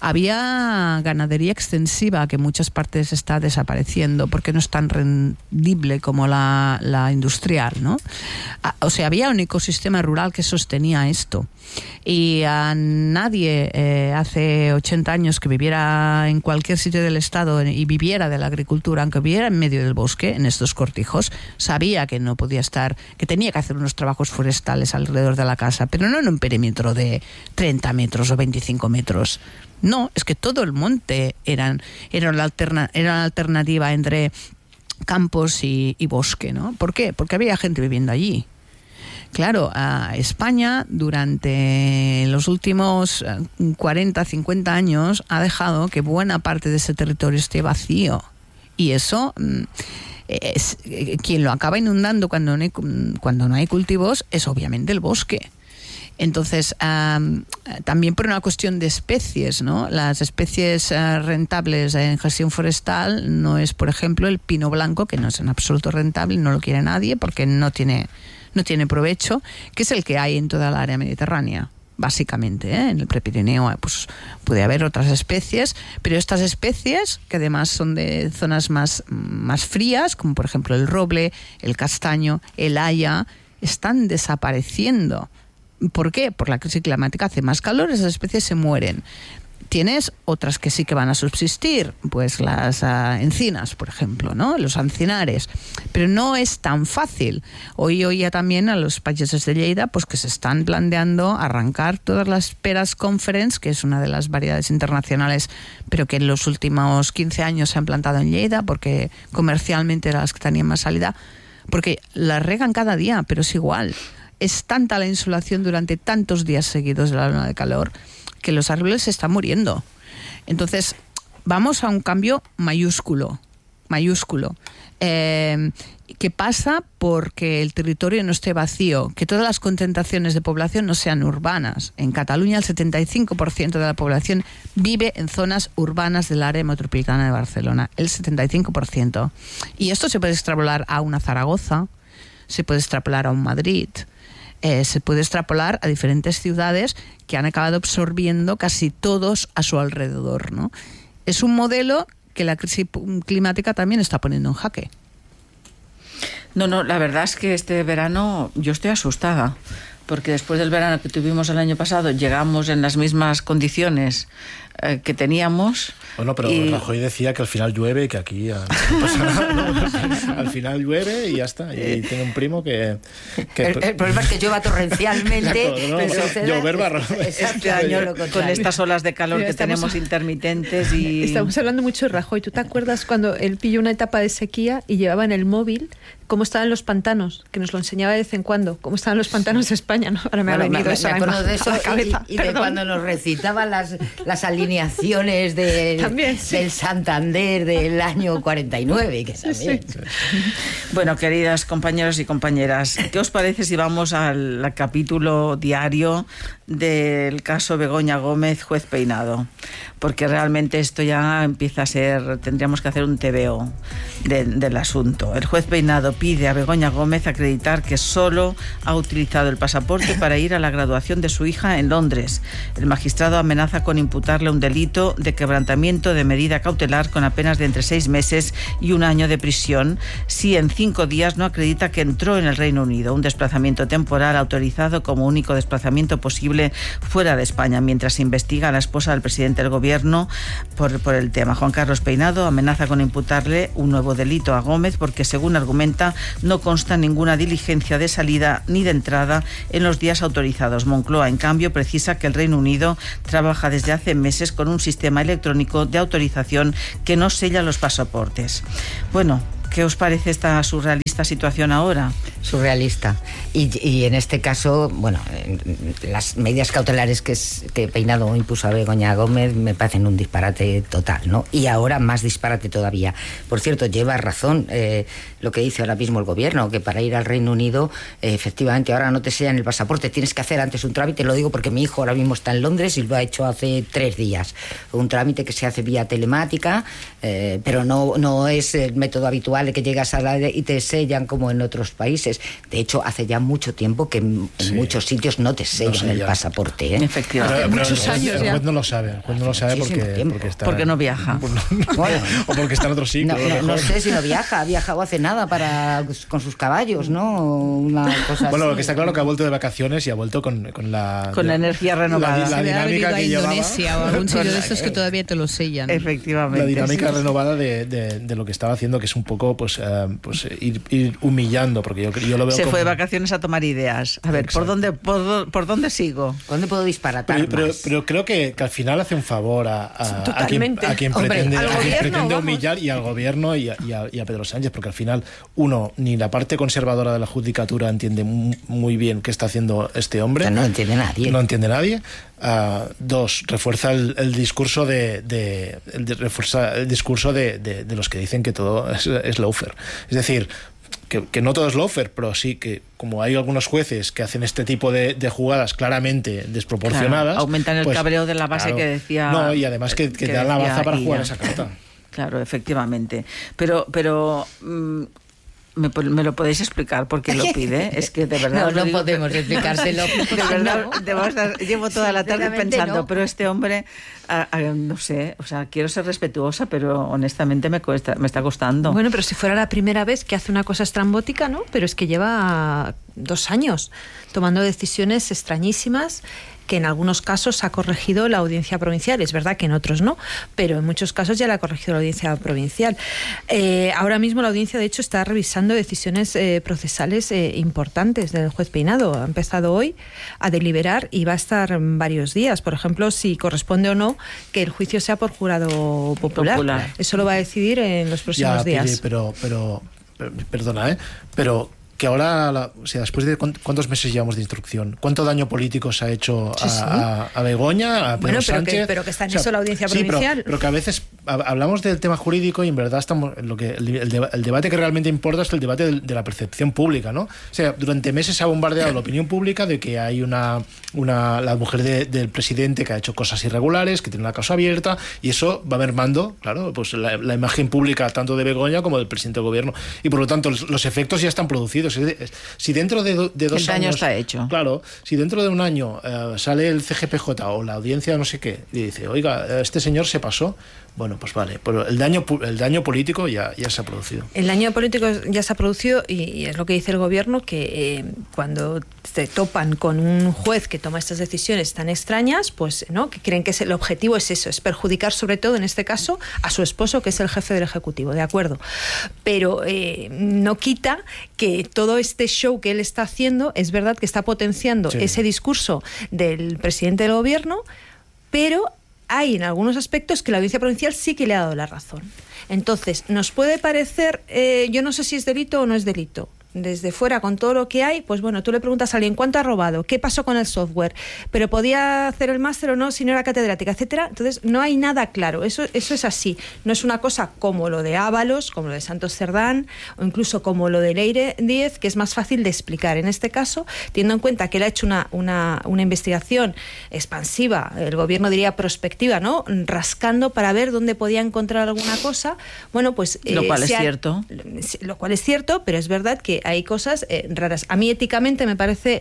Había ganadería extensiva que en muchas partes está desapareciendo porque no es tan rendible como la industrial, ¿no? O sea, había un ecosistema rural que sostenía esto. Y a nadie hace 80 años que viviera en cualquier sitio del estado y viviera de la agricultura, aunque viviera en medio del bosque, en estos cortijos, sabía que no podía estar, que tenía que hacer unos trabajos forestales alrededor de la casa, pero no en un perímetro de 30 metros o 25 metros. No, es que todo el monte era la alternativa entre campos y bosque, ¿no? ¿Por qué? Porque había gente viviendo allí. Claro, a España durante los últimos 40, 50 años ha dejado que buena parte de ese territorio esté vacío. Y eso, quien lo acaba inundando cuando no hay cultivos es obviamente el bosque. Entonces, también por una cuestión de especies, ¿no? Las especies rentables en gestión forestal no es, por ejemplo, el pino blanco, que no es en absoluto rentable, no lo quiere nadie porque no tiene provecho, que es el que hay en toda el área mediterránea, básicamente, ¿eh? En el Prepirineo pues puede haber otras especies, pero estas especies, que además son de zonas más frías, como por ejemplo el roble, el castaño, el haya, están desapareciendo. ¿Por qué? Por la crisis climática. Hace más calor, esas especies se mueren. Tienes otras que sí que van a subsistir, pues las encinas, por ejemplo, ¿no? Los encinares. Pero no es tan fácil. Hoy oía también a los pageses de Lleida pues que se están planteando arrancar todas las peras conference, que es una de las variedades internacionales, pero que en los últimos 15 años se han plantado en Lleida porque comercialmente eran las que tenían más salida, porque las regan cada día, pero es igual. Es tanta la insolación durante tantos días seguidos de la ola de calor que los árboles se están muriendo. Entonces, vamos a un cambio mayúsculo, que pasa porque el territorio no esté vacío, que todas las concentraciones de población no sean urbanas. En Cataluña el 75% de la población vive en zonas urbanas del área metropolitana de Barcelona, el 75%. Y esto se puede extrapolar a una Zaragoza, se puede extrapolar a un Madrid, se puede extrapolar a diferentes ciudades que han acabado absorbiendo casi todos a su alrededor, ¿no? Es un modelo que la crisis climática también está poniendo en jaque. No, la verdad es que este verano yo estoy asustada, porque después del verano que tuvimos el año pasado llegamos en las mismas condiciones que teníamos. Bueno, pero Rajoy decía que al final llueve y que aquí no pasa nada, ¿no? Al final llueve y ya está. Y tiene un primo que el problema es que llueva torrencialmente. Llover barro. Este año, con estas olas de calor que tenemos intermitentes y... Estamos hablando mucho de Rajoy. ¿Tú te acuerdas cuando él pilló una etapa de sequía y llevaba en el móvil cómo estaban los pantanos? Que nos lo enseñaba de vez en cuando. Cómo estaban los pantanos de España, ¿no? Ahora me ha venido eso a la cabeza. Y de cuando nos recitaba las alineaciones del Santander del año 49, que también. Sí. Bueno, queridas compañeros y compañeras, ¿qué os parece si vamos al capítulo diario del caso Begoña Gómez, juez Peinado? Porque realmente esto ya empieza a ser... Tendríamos que hacer un TVO del asunto. El juez Peinado pide a Begoña Gómez acreditar que solo ha utilizado el pasaporte para ir a la graduación de su hija en Londres. El magistrado amenaza con imputarle un delito de quebrantamiento de medida cautelar con penas de entre 6 meses y 1 año de prisión si en 5 días no acredita que entró en el Reino Unido, un desplazamiento temporal autorizado como único desplazamiento posible fuera de España, mientras se investiga a la esposa del presidente del gobierno por el tema. Juan Carlos Peinado amenaza con imputarle un nuevo delito a Gómez porque, según argumenta, no consta ninguna diligencia de salida ni de entrada en los días autorizados. Moncloa, en cambio, precisa que el Reino Unido trabaja desde hace meses con un sistema electrónico de autorización que no sella los pasaportes. Bueno, ¿qué os parece esta surrealista situación ahora? Surrealista. Y en este caso, bueno, las medidas cautelares que Peinado impuso a Begoña Gómez me parecen un disparate total, ¿no? Y ahora más disparate todavía. Por cierto, lleva razón lo que dice ahora mismo el gobierno, que para ir al Reino Unido, efectivamente, ahora no te sellan el pasaporte, tienes que hacer antes un trámite. Lo digo porque mi hijo ahora mismo está en Londres y lo ha hecho hace 3 días. Un trámite que se hace vía telemática, pero no es el método habitual de que llegas a la y te sellan como en otros países. De hecho, hace ya mucho tiempo que en muchos sitios no te sellan el pasaporte, ¿eh? Efectivamente. Muchos años el ya. juez no lo sabe. El juez no lo sabe porque no viaja. O porque está en otro sitio. No sé si no viaja. Ha viajado hace nada con sus caballos, ¿no? Una cosa bueno, así. Lo que está claro que ha vuelto de vacaciones y ha vuelto con la energía renovada. La dinámica que llevaba. Indonesia o algún sitio de estos que todavía te lo sellan. Efectivamente. La dinámica renovada de lo que estaba haciendo, que es un poco ir humillando, porque yo lo veo. Se fue de vacaciones a tomar ideas. A ver, ¿por dónde sigo? ¿Dónde puedo disparatar pero creo que al final hace un favor a quien pretende humillar, y al gobierno y a Pedro Sánchez, porque al final, uno, ni la parte conservadora de la judicatura entiende muy bien qué está haciendo este hombre. No entiende nadie. No entiende nadie. 2, refuerza el discurso de los que dicen que todo es lawfare. Es decir, que no todo es lawfare, pero sí que como hay algunos jueces que hacen este tipo de jugadas claramente desproporcionadas, claro, aumentan el cabreo de la base, claro, que decía. No, y además que te dan la baza para jugar esa carta. Claro, efectivamente. Pero ¿me lo podéis explicar por qué lo pide? Es que de verdad... No podemos explicárselo. De verdad, llevo toda la tarde pensando, pero este hombre, no sé, o sea, quiero ser respetuosa, pero honestamente me está costando. Bueno, pero si fuera la primera vez que hace una cosa estrambótica, ¿no? Pero es que lleva 2 años tomando decisiones extrañísimas que en algunos casos ha corregido la audiencia provincial. Es verdad que en otros no, pero en muchos casos ya la ha corregido la audiencia provincial. Ahora mismo la audiencia, de hecho, está revisando decisiones procesales importantes del juez Peinado. Ha empezado hoy a deliberar y va a estar varios días. Por ejemplo, si corresponde o no que el juicio sea por jurado popular. Eso lo va a decidir en los próximos días. Pero perdona, pero que ahora, o sea, después de cuántos meses llevamos de instrucción, cuánto daño político se ha hecho a Begoña, a Pedro Sánchez. Pero que está en eso la audiencia provincial. Pero que a veces hablamos del tema jurídico y en verdad estamos el debate que realmente importa es el debate de la percepción pública, ¿no? O sea, durante meses se ha bombardeado la opinión pública de que hay la mujer del presidente que ha hecho cosas irregulares, que tiene una causa abierta, y eso va mermando, claro, pues la imagen pública tanto de Begoña como del presidente del gobierno, y por lo tanto los efectos ya están producidos. Si dentro de 2 años... El daño está hecho. Claro, si dentro de 1 año sale el CGPJ o la audiencia no sé qué y dice, oiga, este señor se pasó, Bueno, pues vale, pero el daño político ya se ha producido. El daño político ya se ha producido y es lo que dice el gobierno, que cuando se topan con un juez que toma estas decisiones tan extrañas, pues no, que creen que el objetivo es eso, es perjudicar sobre todo en este caso a su esposo, que es el jefe del Ejecutivo, de acuerdo. Pero no quita que todo este show que él está haciendo, es verdad que está potenciando ese discurso del presidente del gobierno, pero hay en algunos aspectos que la audiencia provincial sí que le ha dado la razón. Entonces, nos puede parecer, yo no sé si es delito o no es delito. Desde fuera, con todo lo que hay, pues bueno, tú le preguntas a alguien cuánto ha robado, qué pasó con el software, pero podía hacer el máster o no si no era catedrática, etcétera. Entonces, no hay nada claro. Eso es así. No es una cosa como lo de Ábalos, como lo de Santos Cerdán, o incluso como lo de Leire Díez, que es más fácil de explicar. En este caso, teniendo en cuenta que él ha hecho una investigación expansiva, el gobierno diría prospectiva, ¿no? Rascando para ver dónde podía encontrar alguna cosa. Bueno, pues lo cual es cierto. Lo cual es cierto, pero es verdad que hay cosas raras. A mí éticamente me parece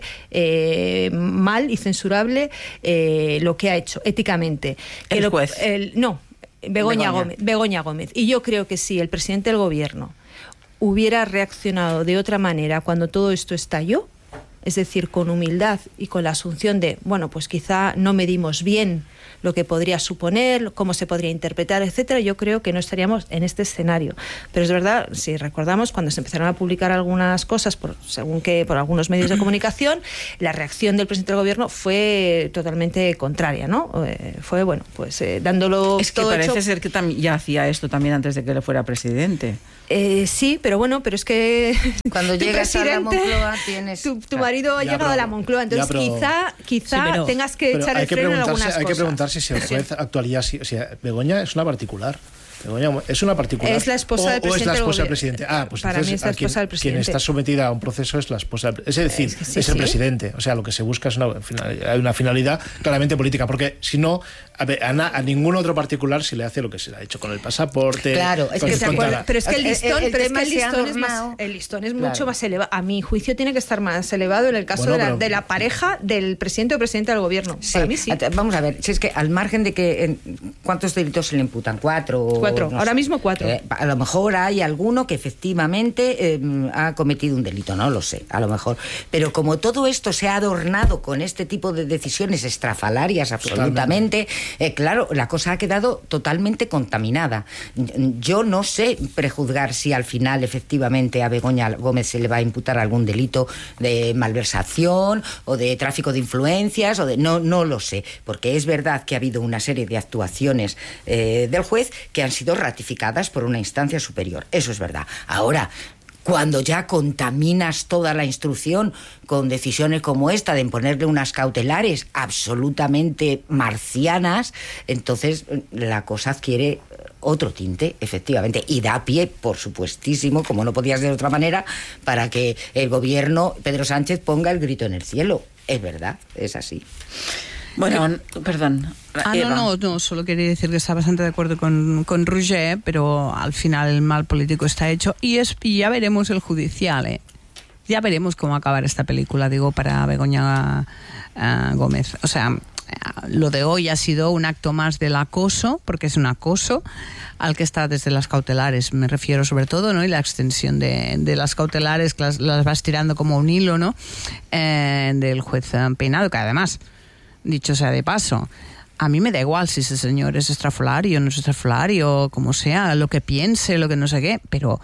mal y censurable lo que ha hecho, éticamente. ¿El juez? Begoña Gómez. Y yo creo que si el presidente del gobierno hubiera reaccionado de otra manera cuando todo esto estalló, es decir, con humildad y con la asunción de, bueno, pues quizá no medimos bien lo que podría suponer, cómo se podría interpretar, etcétera, yo creo que no estaríamos en este escenario. Pero es verdad, si recordamos, cuando se empezaron a publicar algunas cosas por algunos medios de comunicación, la reacción del presidente del gobierno fue totalmente contraria, ¿no? Fue, bueno, pues dándolo es que todo parece hecho... ser que ya hacía esto también antes de que él fuera presidente. Sí, pero es que cuando llegas a la Moncloa tienes... Tu marido ha llegado a la Moncloa, entonces quizá tengas que echar el freno en algunas cosas. Hay que preguntarse si el juez actuaría así. O sea, Begoña es una particular. Begoña es una particular. Es la esposa del presidente. O es la esposa del presidente. Pues para entonces, mí es la esposa del presidente. Quien está sometida a un proceso es la esposa del presidente. Es decir, es el presidente. O sea, lo que se busca es una finalidad claramente política. Porque si no, a ningún otro particular se le hace lo que se le ha hecho con el pasaporte. Claro, pero es que el listón es mucho más elevado. A mi juicio tiene que estar más elevado en el caso de la pareja del presidente o presidente del gobierno. Sí. Para mí sí. Vamos a ver, si es que al margen de que ¿cuántos delitos se le imputan? 4. Ahora mismo 4. A lo mejor hay alguno que efectivamente ha cometido un delito, no lo sé, a lo mejor. Pero como todo esto se ha adornado con este tipo de decisiones estrafalarias absolutamente, claro, la cosa ha quedado totalmente contaminada. Yo no sé prejuzgar si al final efectivamente a Begoña Gómez se le va a imputar algún delito de malversación o de tráfico de influencias no lo sé, porque es verdad que ha habido una serie de actuaciones del juez que han sido ratificadas por una instancia superior. Eso es verdad. Ahora, cuando ya contaminas toda la instrucción con decisiones como esta de imponerle unas cautelares absolutamente marcianas, entonces la cosa adquiere otro tinte, efectivamente, y da pie, por supuestísimo, como no podía ser de otra manera, para que el gobierno, Pedro Sánchez, ponga el grito en el cielo. Es verdad, es así. Bueno, perdón. No, solo quería decir que está bastante de acuerdo con Roger, pero al final el mal político está hecho y ya veremos el judicial, Ya veremos cómo acabar esta película, digo, para Begoña Gómez. O sea, lo de hoy ha sido un acto más del acoso, porque es un acoso al que está desde las cautelares, me refiero sobre todo, ¿no? Y la extensión de las cautelares, que las vas tirando como un hilo, ¿no? Del juez Peinado, que además, dicho sea de paso, a mí me da igual si ese señor es estrafalario, no es estrafalario, como sea, lo que piense, lo que no sé qué, pero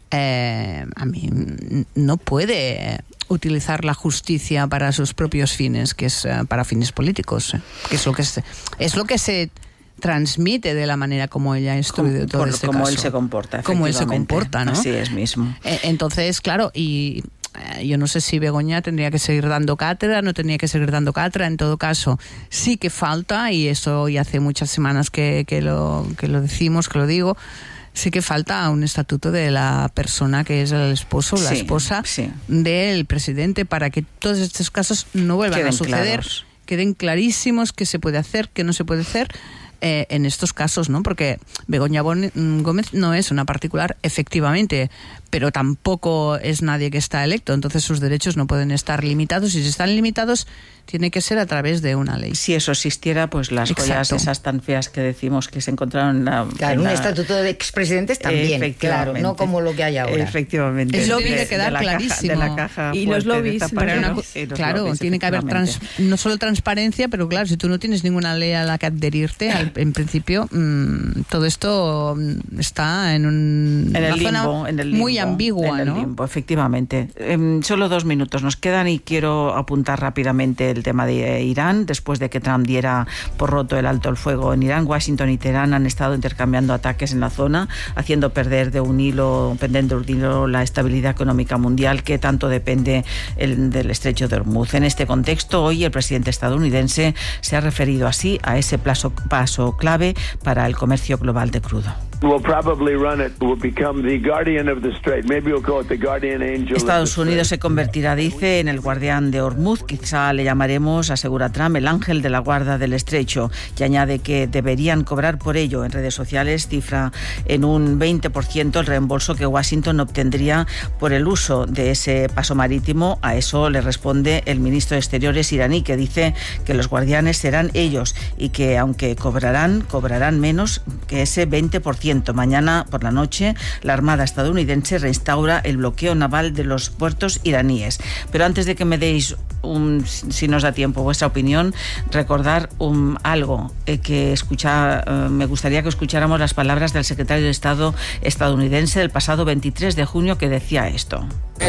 a mí no puede utilizar la justicia para sus propios fines, que es para fines políticos, que es lo que se transmite de la manera como ella ha instruido todo este caso. Como él se comporta, como él se comporta, ¿no? Así es mismo. Entonces, claro, y yo no sé si Begoña tendría que seguir dando cátedra, no tendría que seguir dando cátedra. En todo caso, sí que falta, y eso ya hace muchas semanas que lo decimos, que lo digo, sí que falta un estatuto de la persona que es el esposo o la esposa del presidente, para que todos estos casos no vuelvan a suceder, queden clarísimos qué se puede hacer, qué no se puede hacer. en estos casos, ¿no? Porque Begoña Gómez no es una particular, efectivamente, pero tampoco es nadie que está electo, entonces sus derechos no pueden estar limitados, y si están limitados tiene que ser a través de una ley. Si eso existiera, pues las joyas esas tan feas que decimos que se encontraron en la... Claro, un estatuto de expresidentes también, claro, no como lo que hay ahora. Efectivamente. El lobby tiene que quedar clarísimo. De la caja y los lobbies. Claro, tiene que haber no solo transparencia, pero claro, si tú no tienes ninguna ley a la que adherirte, en principio todo esto está en una zona muy ambigua, ¿no? Limbo, efectivamente. Solo 2 minutos nos quedan y quiero apuntar rápidamente el tema de Irán. Después de que Trump diera por roto el alto el fuego en Irán, Washington y Teherán han estado intercambiando ataques en la zona, haciendo perder de un hilo la estabilidad económica mundial que tanto depende del estrecho de Hormuz. En este contexto, hoy el presidente estadounidense se ha referido así a ese paso clave para el comercio global de crudo. Estados Unidos se convertirá, dice, en el guardián de Hormuz. Quizá le llamaremos, asegura Trump, el ángel de la guarda del estrecho, y añade que deberían cobrar por ello. En redes sociales cifra en un 20% el reembolso que Washington obtendría por el uso de ese paso marítimo. A eso le responde el ministro de Exteriores iraní, que dice que los guardianes serán ellos y que aunque cobrarán menos que ese 20%. Mañana por la noche la Armada estadounidense restaura el bloqueo naval de los puertos iraníes. Pero antes de que me deis, si nos da tiempo, vuestra opinión, recordar algo que me gustaría que escucháramos las palabras del secretario de Estado estadounidense del pasado 23 de junio, que decía esto.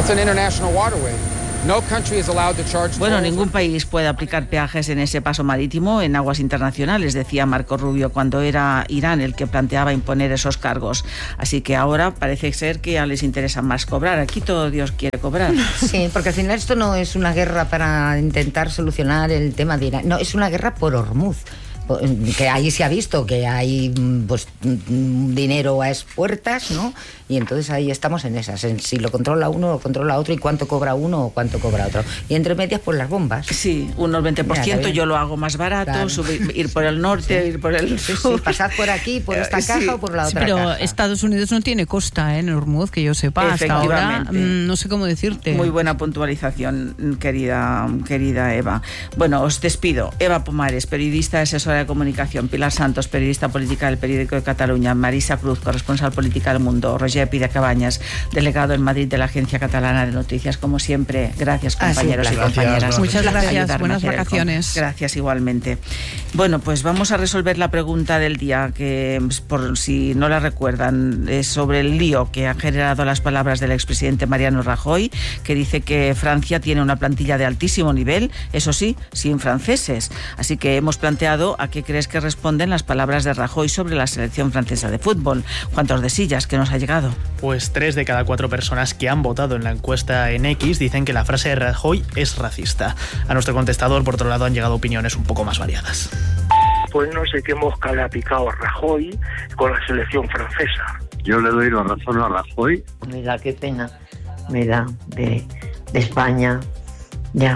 Bueno, ningún país puede aplicar peajes en ese paso marítimo en aguas internacionales, decía Marco Rubio, cuando era Irán el que planteaba imponer esos cargos. Así que ahora parece ser que ya les interesa más cobrar. Aquí todo Dios quiere cobrar. Sí, porque al final esto no es una guerra para intentar solucionar el tema de Irán. No, es una guerra por Hormuz. Que ahí se ha visto que hay pues dinero a expuertas, ¿no? Y entonces ahí estamos en esas, en si lo controla uno o controla otro, y cuánto cobra uno o cuánto cobra otro. Y entre medias, pues las bombas. Sí, unos 20%, yo lo hago más barato, claro. Ir por el norte, ir por el sur. Sí, pasad por aquí, por esta caja o por la otra pero caja. Estados Unidos no tiene costa en Hormuz, que yo sepa, hasta ahora, no sé cómo decirte. Muy buena puntualización, querida Eva. Bueno, os despido. Eva Pomares, periodista, asesora de comunicación; Pilar Santos, periodista política del Periódico de Cataluña; Marisa Cruz, corresponsal política del Mundo; Roger Pide Cabañas, delegado en Madrid de la Agencia Catalana de Noticias. Como siempre, gracias, compañeros y compañeras. Muchas gracias, buenas vacaciones. Gracias igualmente. Bueno, pues vamos a resolver la pregunta del día, que por si no la recuerdan, es sobre el lío que han generado las palabras del expresidente Mariano Rajoy, que dice que Francia tiene una plantilla de altísimo nivel, eso sí, sin franceses. Así que hemos planteado a qué crees que responden las palabras de Rajoy sobre la selección francesa de fútbol. Juan Tordesillas, ¿qué nos ha llegado? Pues 3 de cada 4 personas que han votado en la encuesta en X dicen que la frase de Rajoy es racista. A nuestro contestador, por otro lado, han llegado opiniones un poco más variadas. Pues no sé qué mosca le ha picado a Rajoy con la selección francesa. Yo le doy la razón a Rajoy. Me da qué pena, me da de España, ya,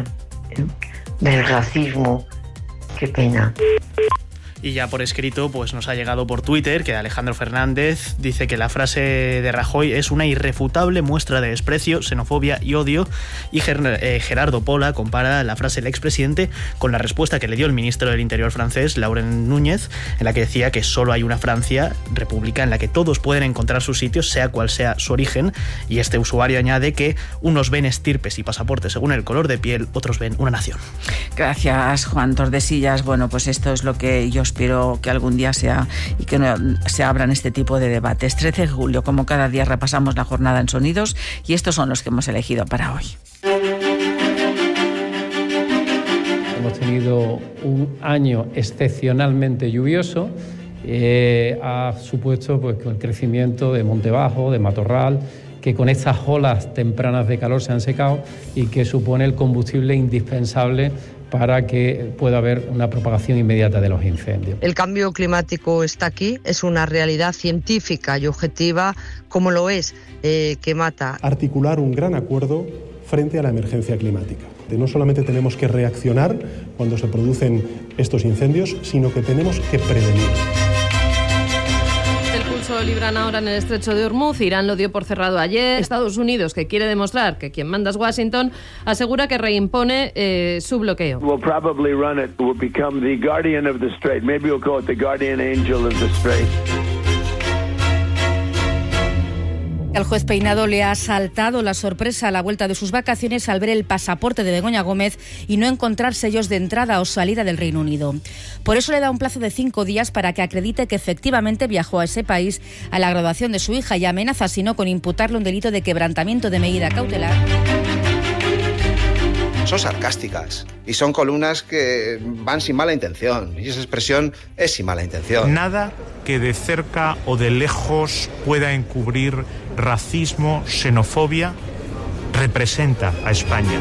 del racismo, qué pena. Y ya por escrito, pues nos ha llegado por Twitter que Alejandro Fernández dice que la frase de Rajoy es una irrefutable muestra de desprecio, xenofobia y odio. Y Gerardo Pola compara la frase del expresidente con la respuesta que le dio el ministro del Interior francés, Laurent Núñez, en la que decía que solo hay una Francia, república, en la que todos pueden encontrar sus sitios, sea cual sea su origen. Y este usuario añade que unos ven estirpes y pasaportes según el color de piel, otros ven una nación. Gracias, Juan Tordesillas. Bueno, pues esto es lo que yo espero que algún día sea y que no se abran este tipo de debates. 13 de julio, como cada día, repasamos la jornada en sonidos y estos son los que hemos elegido para hoy. Hemos tenido un año excepcionalmente lluvioso. Ha supuesto pues el crecimiento de monte bajo, de matorral, que con estas olas tempranas de calor se han secado y que supone el combustible indispensable para que pueda haber una propagación inmediata de los incendios. El cambio climático está aquí, es una realidad científica y objetiva, como lo es, que mata. Articular un gran acuerdo frente a la emergencia climática. No solamente tenemos que reaccionar cuando se producen estos incendios, sino que tenemos que prevenir. El pulso libran ahora en el estrecho de Hormuz. Irán lo dio por cerrado ayer. Estados Unidos, que quiere demostrar que quien manda es Washington, asegura que reimpone su bloqueo. We'll probably run it. We'll become the guardian of the strait. Maybe we'll call it the guardian angel of the strait. Al juez Peinado le ha saltado la sorpresa a la vuelta de sus vacaciones al ver el pasaporte de Begoña Gómez y no encontrar sellos de entrada o salida del Reino Unido. Por eso le da un plazo de 5 días para que acredite que efectivamente viajó a ese país a la graduación de su hija y amenaza, si no, con imputarle un delito de quebrantamiento de medida cautelar. Son sarcásticas y son columnas que van sin mala intención, y esa expresión es sin mala intención. Nada que de cerca o de lejos pueda encubrir racismo, xenofobia, representa a España.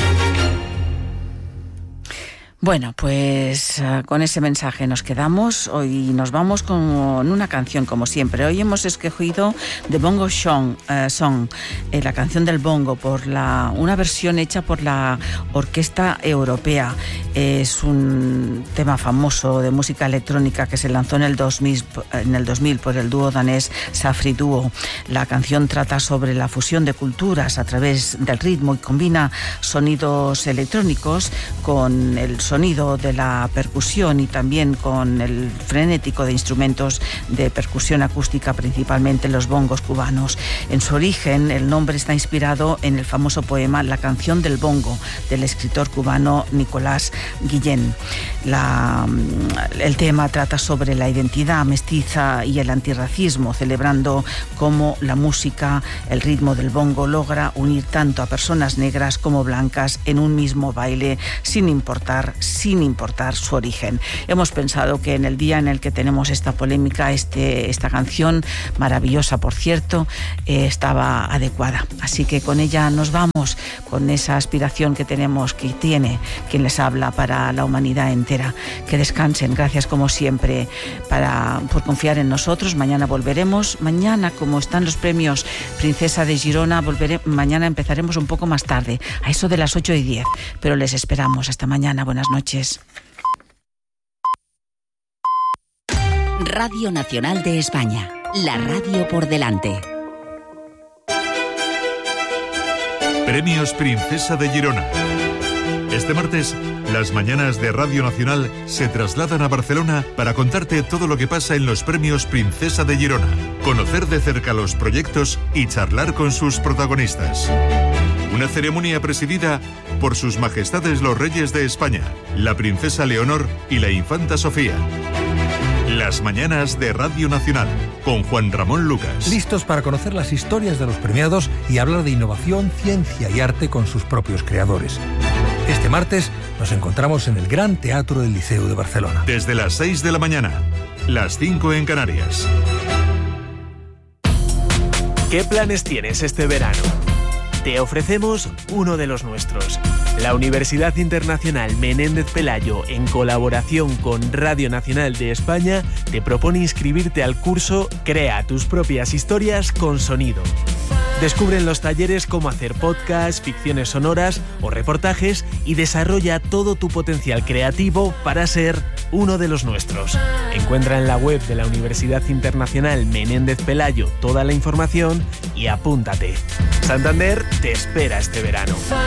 Bueno, pues con ese mensaje nos quedamos. Hoy nos vamos con una canción, como siempre. Hoy hemos escogido The Bongo Song, la canción del bongo, por una versión hecha por la Orquesta Europea. Es un tema famoso de música electrónica que se lanzó en el 2000 por el dúo danés Safri Duo. La canción trata sobre la fusión de culturas a través del ritmo y combina sonidos electrónicos con el sonido de la percusión y también con el frenético de instrumentos de percusión acústica, principalmente los bongos cubanos. En su origen, el nombre está inspirado en el famoso poema La canción del bongo, del escritor cubano Nicolás Guillén. El tema trata sobre la identidad mestiza y el antirracismo, celebrando cómo la música, el ritmo del bongo logra unir tanto a personas negras como blancas en un mismo baile, sin importar su origen. Hemos pensado que en el día en el que tenemos esta polémica, esta canción, maravillosa por cierto, estaba adecuada. Así que con ella nos vamos, con esa aspiración que tenemos, que tiene quien les habla para la humanidad entera. Que descansen, gracias como siempre por confiar en nosotros. Mañana volveremos. Mañana, como están los premios Princesa de Girona, mañana empezaremos un poco más tarde, a eso de las 8:10, pero les esperamos. Hasta mañana, buenas noches. Radio Nacional de España, la radio por delante. Premios Princesa de Girona. Este martes, las mañanas de Radio Nacional se trasladan a Barcelona para contarte todo lo que pasa en los Premios Princesa de Girona, conocer de cerca los proyectos y charlar con sus protagonistas. Una ceremonia presidida por sus majestades los reyes de España, la princesa Leonor y la infanta Sofía. Las mañanas de Radio Nacional, con Juan Ramón Lucas. Listos para conocer las historias de los premiados y hablar de innovación, ciencia y arte con sus propios creadores. Este martes nos encontramos en el Gran Teatro del Liceo de Barcelona. Desde las 6 de la mañana, las 5 en Canarias. ¿Qué planes tienes este verano? Te ofrecemos uno de los nuestros. La Universidad Internacional Menéndez Pelayo, en colaboración con Radio Nacional de España, te propone inscribirte al curso Crea tus propias historias con sonido. Descubre en los talleres cómo hacer podcasts, ficciones sonoras o reportajes y desarrolla todo tu potencial creativo para ser uno de los nuestros. Encuentra en la web de la Universidad Internacional Menéndez Pelayo toda la información y apúntate. Santander te espera este verano.